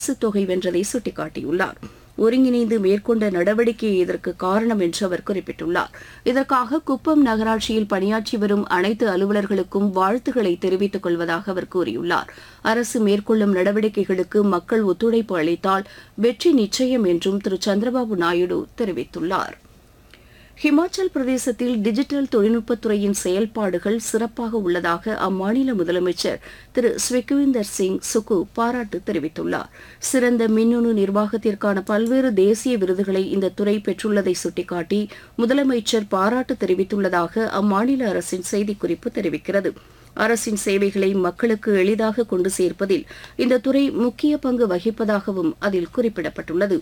தொகை வென்றதை சுட்டிக்காட்டியுள்ளார். ஒருங்கிணைந்து மேற்கொண்ட நடவடிக்கையே இதற்கு காரணம் என்று அவர் குறிப்பிட்டுள்ளார். இதற்காக குப்பம் நகராட்சியில் பணியாற்றி வரும் அனைத்து அலுவலர்களுக்கும் வாழ்த்துக்களை தெரிவித்துக் கொள்வதாக அவர் கூறியுள்ளார். அரசு மேற்கொள்ளும் நடவடிக்கைகளுக்கு மக்கள் ஒத்துழைப்பு அளித்தால் வெற்றி நிச்சயம் என்றும் திரு சந்திரபாபு நாயுடு தெரிவித்துள்ளார். ஹிமாச்சல் பிரதேசத்தில் டிஜிட்டல் தொழில்நுட்பத்துறையின் செயல்பாடுகள் சிறப்பாக உள்ளதாக அம்மாநில முதலமைச்சர் திரு ஸ்விக்விந்தர் சிங் சுக்கு பாராட்டு தெரிவித்துள்ளார். சிறந்த மின்னணு நிர்வாகத்திற்கான பல்வேறு தேசிய விருதுகளை இந்த துறை பெற்றுள்ளதை சுட்டிக்காட்டி முதலமைச்சர் பாராட்டு தெரிவித்துள்ளதாக அம்மாநில அரசின் செய்திக்குறிப்பு தெரிவிக்கிறது. அரசின் சேவைகளை மக்களுக்கு எளிதாக கொண்டு சேர்ப்பதில் இந்த துறை முக்கிய பங்கு வகிப்பதாகவும் அதில் குறிப்பிடப்பட்டுள்ளது.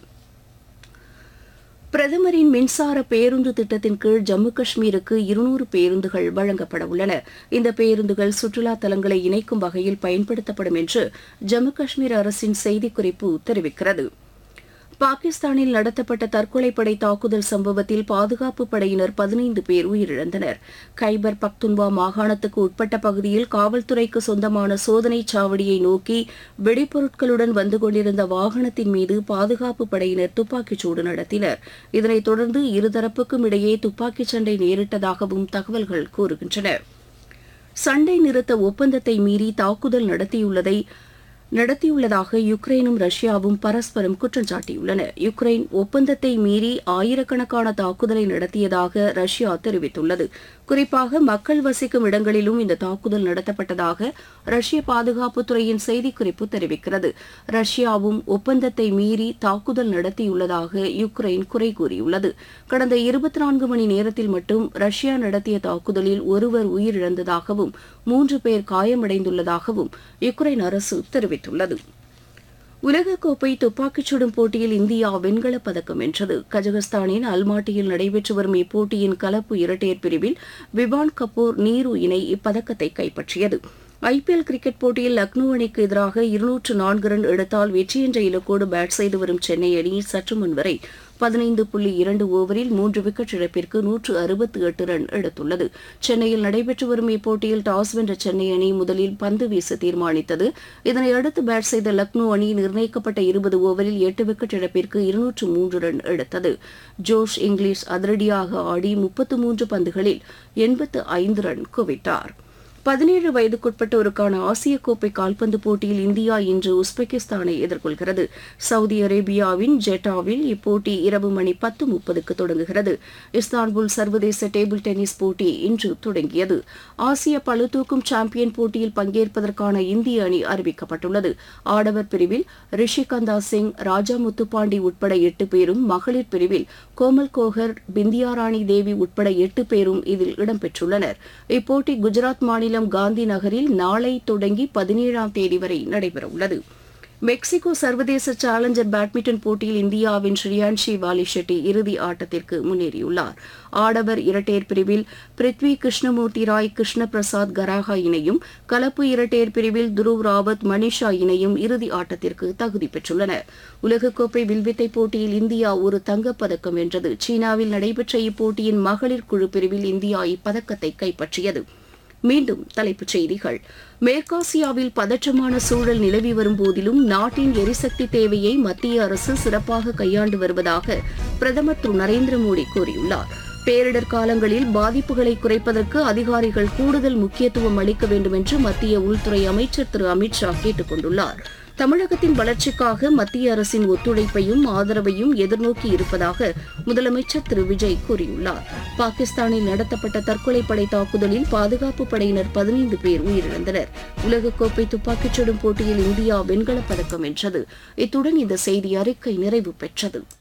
பிரதமரின் மின்சார பேருந்து திட்டத்தின் கீழ் ஜம்மு காஷ்மீருக்கு 200 பேருந்துகள் வழங்கப்பட உள்ளன. இந்த பேருந்துகள் சுற்றுலா தலங்களை இணைக்கும் வகையில் பயன்படுத்தப்படும் என்று ஜம்மு காஷ்மீர் அரசின் செய்திக்குறிப்பு தெரிவிக்கிறது. பாகிஸ்தானில் நடத்தப்பட்ட தற்கொலைப்படை தாக்குதல் சம்பவத்தில் பாதுகாப்பு படையினர் 15 பேர் உயிரிழந்தனர். கைபர் பக்துன்வா மாகாணத்துக்கு உட்பட்ட பகுதியில் காவல்துறைக்கு சொந்தமான சோதனைச் சாவடியை நோக்கி வெடிப்பொருட்களுடன் வந்து கொண்டிருந்த வாகனத்தின் மீது பாதுகாப்பு படையினர் துப்பாக்கிச்சூடு நடத்தினர். இதனைத் தொடர்ந்து இருதரப்புக்கும் இடையே துப்பாக்கிச் சண்டை நேரிட்டதாகவும் தகவல்கள் கூறுகின்றன. சண்டை நிறுத்த ஒப்பந்தத்தை மீறி தாக்குதல் நடத்தியுள்ளதாக யுக்ரைனும் ரஷ்யாவும் பரஸ்பரம் குற்றம் சாட்டியுள்ளன. யுக்ரைன் ஒப்பந்தத்தை மீறி ஆயிரக்கணக்கான தாக்குதலை நடத்தியதாக ரஷ்யா தெரிவித்துள்ளது. குறிப்பாக மக்கள் வசிக்கும் இடங்களிலும் இந்த தாக்குதல் நடத்தப்பட்டதாக ரஷ்ய பாதுகாப்புத்துறையின் செய்திக்குறிப்பு தெரிவிக்கிறது. ரஷ்யாவும் ஒப்பந்தத்தை மீறி தாக்குதல் நடத்தியுள்ளதாக யுக்ரைன் குறை கூறியுள்ளது. கடந்த 24 மணி நேரத்தில் மட்டும் ரஷ்யா நடத்திய தாக்குதலில் ஒருவர் உயிரிழந்ததாகவும் 3 பேர் காயமடைந்துள்ளதாகவும் யுக்ரைன் அரசு தெரிவித்துள்ளது. உலகக்கோப்பை துப்பாக்கிச் சுடும் போட்டியில் இந்தியா வெண்கலப் பதக்கம் வென்றது. கஜகஸ்தானின் அல்மாட்டியில் நடைபெற்று வரும் இப்போட்டியின் கலப்பு இரட்டையர் பிரிவில் விவான் கபூர் நீரு இணை இப்பதக்கத்தை கைப்பற்றியது. ஐபிஎல் கிரிக்கெட் போட்டியில் லக்னோ அணிக்கு எதிராக 204 ரன் எடுத்தால் வெற்றி என்ற இலக்கோடு பேட் செய்து வரும் சென்னை அணி சற்று முன் வரை 15.2 ஓவரில் 3 விக்கெட் இழப்பிற்கு 168 ரன் எடுத்துள்ளது. சென்னையில் நடைபெற்று வரும் இப்போட்டியில் டாஸ் வென்ற சென்னை அணி முதலில் பந்து வீச தீர்மானித்தது. இதனையடுத்து பேட் செய்த லக்னோ அணி நிர்ணயிக்கப்பட்ட 20 ஓவரில் 8 விக்கெட் இழப்பிற்கு 203 ரன் எடுத்தது. ஜோஷ் இங்கிலீஷ் அதிரடியாக ஆடி 33 பந்துகளில் 85 ரன் குவித்தார். 17 வயதுக்குட்பட்டோருக்கான ஆசிய கோப்பை கால்பந்து போட்டியில் இந்தியா இன்று உஸ்பெகிஸ்தானை எதிர்கொள்கிறது. சவுதி அரேபியாவின் ஜெட்டாவில் இப்போட்டி இரவு மணி 10:30க்கு தொடங்குகிறது. இஸ்தான்புல் சர்வதேச டேபிள் டென்னிஸ் போட்டி இன்று தொடங்கியது. ஆசிய பளுதூக்கும் சாம்பியன் போட்டியில் பங்கேற்பதற்கான இந்திய அணி அறிவிக்கப்பட்டுள்ளது. ஆடவர் பிரிவில் ரிஷிகந்தா சிங், ராஜா முத்துப்பாண்டி உட்பட 8 பேரும், மகளிர் பிரிவில் கோமல் கோகர், பிந்தியாராணி தேவி உட்பட 8 பேரும் இதில் இடம்பெற்றுள்ளனர். இப்போட்டி குஜராத் மாநிலம் காந்தி நகரில் நாளை தொடங்கி 17ஆம் தேதி வரை நடைபெறவுள்ளது. மெக்சிகோ சர்வதேச சேலஞ்சர் பேட்மிண்டன் போட்டியில் இந்தியாவின் ஸ்ரீயான்ஷி வாலிஷெட்டி இறுதி ஆட்டத்திற்கு முன்னேறியுள்ளார். ஆடவர் இரட்டையர் பிரிவில் பிருத்வி கிருஷ்ணமூர்த்தி ராய், கிருஷ்ண பிரசாத் கராகா இணையும், கலப்பு இரட்டையர் பிரிவில் துருவ் ராவத், மனிஷா இணையும் இறுதி ஆட்டத்திற்கு தகுதி பெற்றுள்ளனர். உலகக்கோப்பை வில்வித்தை போட்டியில் இந்தியா ஒரு தங்கப்பதக்கம் வென்றது. சீனாவில் நடைபெற்ற இப்போட்டியின் மகளிர் குழு பிரிவில் இந்தியா இப்பதக்கத்தை கைப்பற்றியது. மீண்டும் தலைப்புச் செய்திகள். மேற்காசியாவில் பதற்றமான சூழல் நிலவி வரும் போதிலும் நாட்டின் எரிசக்தி தேவையை மத்திய அரசு சிறப்பாக கையாண்டு வருவதாக பிரதமர் திரு நரேந்திர மோடி கூறியுள்ளார். பேரிடர் காலங்களில் பாதிப்புகளை குறைப்பதற்கு அதிகாரிகள் கூடுதல் முக்கியத்துவம் அளிக்க வேண்டும் என்று மத்திய உள்துறை அமைச்சர் திரு அமித் ஷா கேட்டுக் கொண்டுள்ளார். தமிழகத்தின் வளர்ச்சிக்காக மத்திய அரசின் ஒத்துழைப்பையும் ஆதரவையும் எதிர்நோக்கி இருப்பதாக முதலமைச்சர் திரு விஜய் கூறியுள்ளார். பாகிஸ்தானில் நடத்தப்பட்ட தற்கொலைப்படை தாக்குதலில் பாதுகாப்பு படையினர் 15 பேர் உயிரிழந்தனர். உலகக்கோப்பை துப்பாக்கிச் சுடும் போட்டியில் இந்தியா வெண்கலப் பதக்கம் வென்றது. இத்துடன் இந்த செய்தி அறிக்கை நிறைவு பெற்றது.